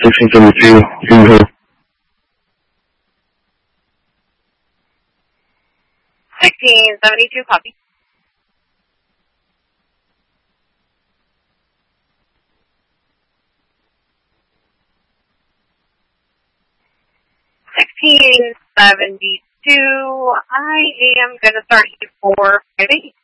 1672, Google. 1672, copy. I am going to start you for 5-8.